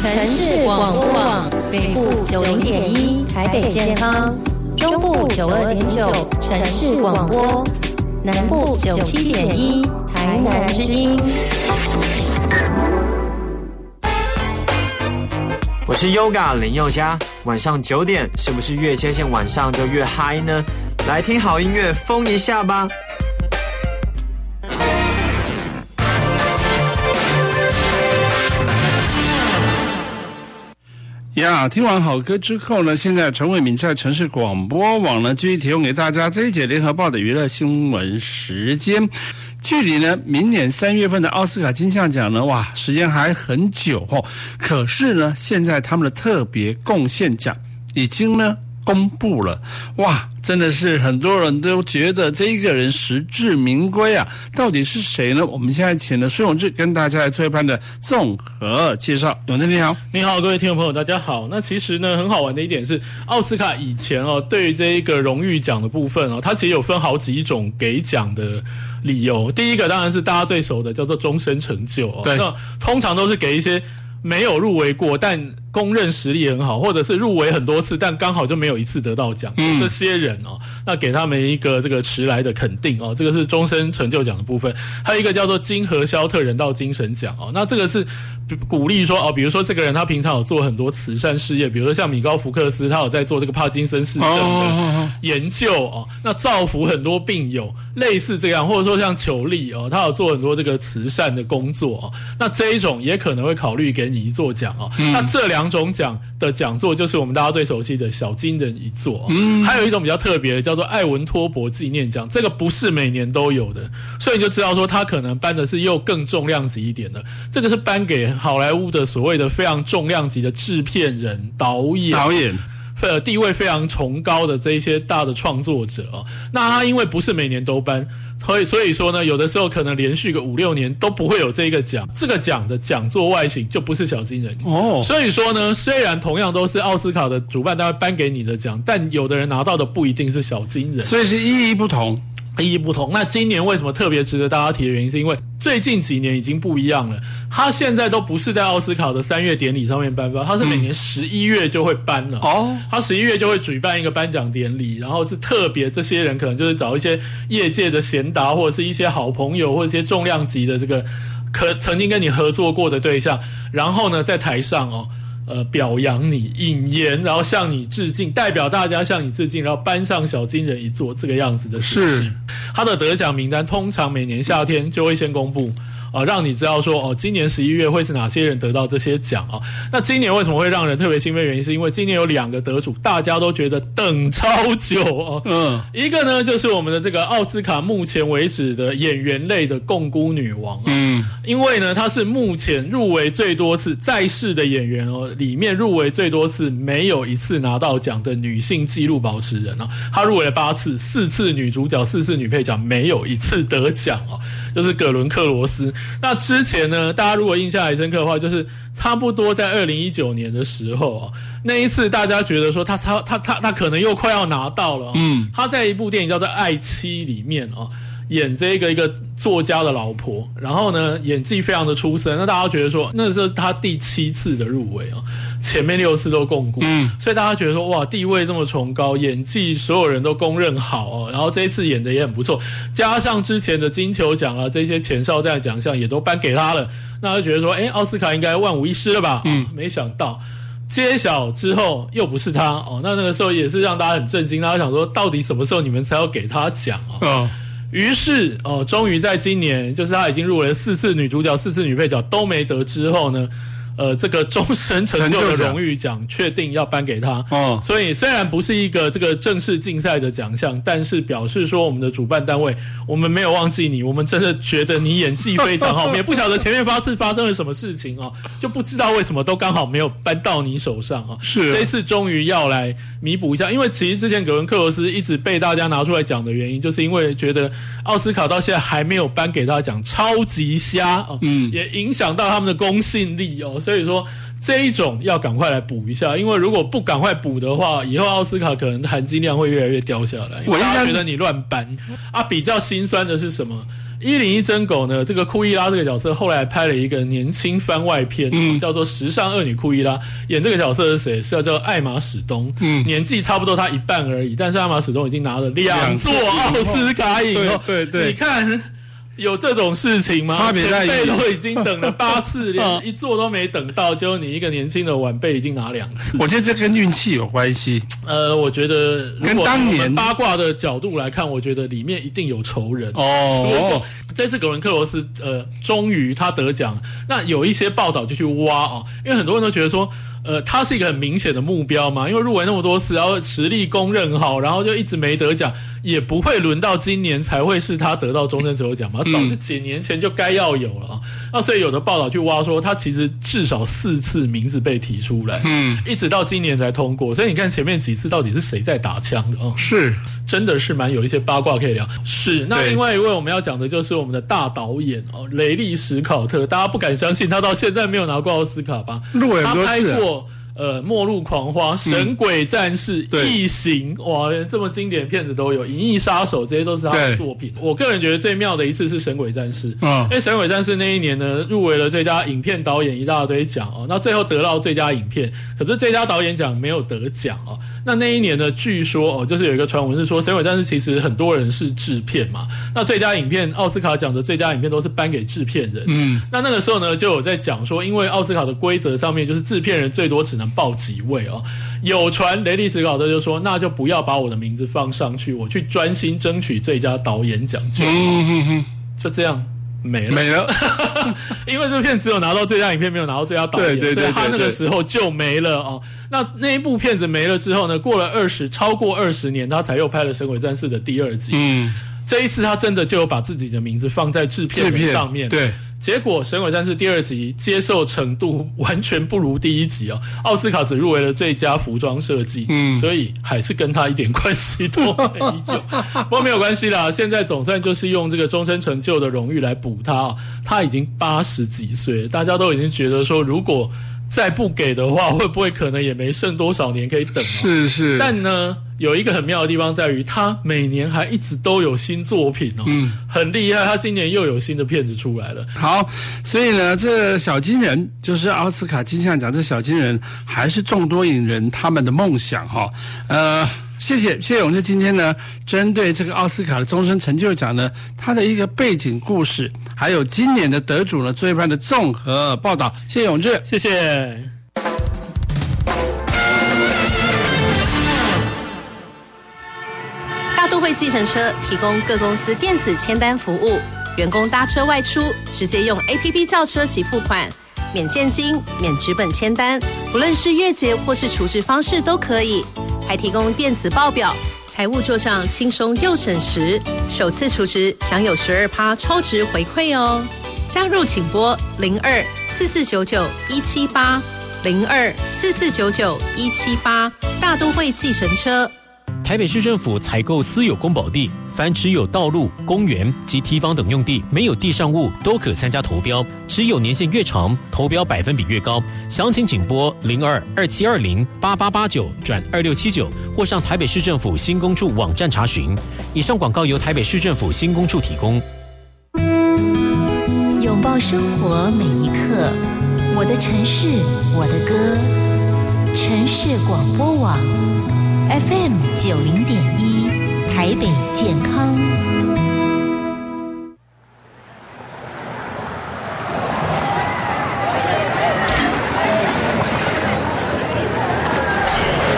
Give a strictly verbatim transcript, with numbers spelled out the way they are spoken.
城市广播网北部九零点一台北健康，中部九二点九城市广播，南部九七点一台南之音。 我是 Yoga 林宥嘉，晚上九点是不是越接近晚上就越嗨呢？来听好音乐，疯一下吧！ 呀，听完好歌之后呢，现在陈伟敏在城市广播网呢继续提供给大家这一节联合报的娱乐新闻时间。距离呢明年三月份的奥斯卡金像奖呢，哇，时间还很久哦。可是呢，现在他们的特别贡献奖已经呢公布了，哇，真的是很多人都觉得这一个人实至名归啊！到底是谁呢？我们现在请了孙永志跟大家来做一番的综合介绍。永志你好。 你好，各位听众朋友大家好。那其实呢很好玩的一点是，奥斯卡以前哦对于这一个荣誉奖的部分哦，它其实有分好几种给奖的理由。第一个当然是大家最熟的，叫做终身成就哦。 对， 那通常都是给一些没有入围过但公认实力很好，或者是入围很多次但刚好就没有一次得到奖、嗯、这些人哦，那给他们一个这个迟来的肯定哦，这个是终身成就奖的部分。还有一个叫做金荷肖特人道精神奖哦，那这个是鼓励说哦，比如说这个人他平常有做很多慈善事业，比如说像米高福克斯他有在做这个帕金森氏症的研究哦，那造福很多病友，类似这样，或者说像裘丽哦，他有做很多这个慈善的工作哦，那这一种也可能会考虑给你一座奖哦、嗯。那这两种奖的讲座就是我们大家最熟悉的小金人一座、哦嗯、还有一种比较特别的叫做艾文托伯纪念奖，这个不是每年都有的，所以你就知道说他可能颁的是又更重量级一点的，这个是颁给好莱坞的所谓的非常重量级的制片人、导演导演呃，地位非常崇高的这一些大的创作者哦，那他因为不是每年都颁，所以所以说呢，有的时候可能连续个五六年都不会有这个奖，这个奖的讲座外形就不是小金人哦。所以说呢，虽然同样都是奥斯卡的主办单位颁给你的奖，但有的人拿到的不一定是小金人， 所以是意义不同。 意义不同。那今年为什么特别值得大家提的原因，是因为最近几年已经不一样了，他现在都不是在奥斯卡的三月典礼上面颁发，他是每年十一月就会颁了哦，他十一月就会举办一个颁奖典礼，然后是特别这些人可能就是找一些业界的贤达或者是一些好朋友或者一些重量级的这个可曾经跟你合作过的对象，然后呢在台上哦呃，表扬你，引言，然后向你致敬，代表大家向你致敬，然后颁上小金人一座这个样子的事情。他的得奖名单通常每年夏天就会先公布。呃，让你知道说哦，今年十一月会是哪些人得到这些奖啊？那今年为什么会让人特别兴奋？原因是因为今年有两个得主，大家都觉得等超久哦。嗯，一个呢就是我们的这个奥斯卡目前为止的演员类的共估女王啊。嗯，因为呢她是目前入围最多次在世的演员哦，里面入围最多次没有一次拿到奖的女性纪录保持人啊。她入围了八次，四次女主角，四次女配角，没有一次得奖哦，就是葛伦克罗斯。那之前呢，大家如果印象还深刻的话，就是差不多在二零一九年的时候啊，那一次大家觉得说他他他他他可能又快要拿到了、哦，嗯，他在一部电影叫做《爱妻》里面啊、哦，演这个一个作家的老婆，然后呢演技非常的出色，那大家觉得说那是他第七次的入围啊、哦，前面六次都共估，嗯，所以大家觉得说哇地位这么崇高，演技所有人都公认好哦，然后这一次演的也很不错，加上之前的金球奖啊这些前哨战奖项也都颁给他了，那就觉得说诶奥斯卡应该万无一失了吧，嗯、哦，没想到揭晓之后又不是他哦，那那个时候也是让大家很震惊，大家想说到底什么时候你们才要给他奖啊？哦于是哦，终于在今年，就是他已经入围了四次女主角、四次女配角都没得之后呢，呃，这个终身成就的荣誉奖确定要颁给他。哦，所以虽然不是一个这个正式竞赛的奖项，但是表示说我们的主办单位，我们没有忘记你，我们真的觉得你演技非常好，我们也不晓得前面发次发生了什么事情哦，就不知道为什么都刚好没有颁到你手上啊、哦。是，这一次终于要来弥补一下，因为其实之前葛伦克罗斯一直被大家拿出来讲的原因，就是因为觉得奥斯卡到现在还没有颁给他奖，超级瞎哦，嗯，也影响到他们的公信力哦。所以说这一种要赶快来补一下，因为如果不赶快补的话，以后奥斯卡可能含金量会越来越掉下来，因为大家觉得你乱颁啊。比较心酸的是什么？ 一零一真狗呢，这个库伊拉这个角色后来拍了一个年轻番外片，嗯、叫做《时尚恶女库伊拉》。演这个角色是谁？是叫艾玛史东。嗯，年纪差不多他一半而已，但是艾玛史东已经拿了两座奥斯卡影哦。对 对, 对，你看。有这种事情吗？前辈都已经等了八次，连一座都没等到，结果你一个年轻的晚辈已经拿两次。 我觉得这跟运气有关系。 呃，我觉得跟当年八卦的角度来看，我觉得里面一定有仇人哦。如果这次葛伦克罗斯呃终于他得奖，那有一些报道就去挖哦，因为很多人都觉得说。呃，他是一个很明显的目标嘛，因为入围那么多次，然后实力公认好，然后就一直没得奖，也不会轮到今年才会是他得到终身成就奖嘛，早就几年前就该要有了啊。那所以有的报道去挖说，他其实至少四次名字被提出来，嗯，一直到今年才通过。所以你看前面几次到底是谁在打枪的哦？ 是， 真的是蛮有一些八卦可以聊。是，那另外一位我们要讲的就是我们的大导演哦，雷利·史考特，大家不敢相信他到现在没有拿过奥斯卡吧？ 入围很多次，他拍过。呃，末路狂花、神鬼战士、嗯、异形，哇，连这么经典的片子都有，银翼杀手这些都是他的作品。我个人觉得最妙的一次是神鬼战士，嗯，因为神鬼战士那一年呢，入围了最佳影片导演一大堆奖哦，那最后得到最佳影片，可是最佳导演奖没有得奖哦。那那一年呢，据说哦，就是有一个传闻是说，神鬼战士其实很多人是制片嘛，那最佳影片奥斯卡奖的最佳影片都是颁给制片人，嗯，那那个时候呢，就有在讲说，因为奥斯卡的规则上面就是制片人最多只能报几位哦，有传雷利·史考特就说，那就不要把我的名字放上去，我去专心争取最佳导演奖就好，嗯哼哼，就这样没了没了， 因为这片只有拿到最佳影片，没有拿到最佳导演，对对对对对，所以他那个时候就没了哦。那那一部片子没了之后呢，过了二十超过二十年，他才又拍了《神鬼战士》的第二集。嗯，这一次他真的就有把自己的名字放在制片人上面， 对。 结果《神鬼战士》第二集接受程度完全不如第一集哦，奥斯卡只入围了最佳服装设计，嗯，所以还是跟他一点关系都没有。不过没有关系啦，现在总算就是用这个终身成就的荣誉来补他哦，他已经八十几岁，大家都已经觉得说，如果再不给的话，会不会可能也没剩多少年可以等、哦？ 是是。 但呢，有一个很妙的地方在于，他每年还一直都有新作品哦，嗯，很厉害。他今年又有新的片子出来了。 好，所以呢，这小金人就是奥斯卡金像奖，这小金人还是众多影人他们的梦想哈、哦。呃。谢谢谢谢永志，今天呢，针对这个奥斯卡的终身成就奖呢，它的一个背景故事，还有今年的得主呢，做一番的综合报道。谢谢永志， 谢谢。 大都会计程车提供各公司电子签单服务，员工搭车外出直接用 A P P 叫车及付款，免现金、免纸本签单，不论是月结或是储值方式都可以。还提供电子报表，财务做账轻松又省时，首次储值享有 百分之十二 超值回馈哦。加入请拨零二四四九九一七八零二四四九九一七八，大都会计程车。 台北市政府采购私有公保地，凡持有道路、公园及堤防等用地，没有地上物都可参加投标，持有年限越长，投标百分比越高。详情请拨零二二七二零八八八九转二六七九，或上台北市政府新工处网站查询。以上广告由台北市政府新工处提供。 拥抱生活每一刻，我的城市，我的歌，城市广播网。F M 九零点一，台北健康。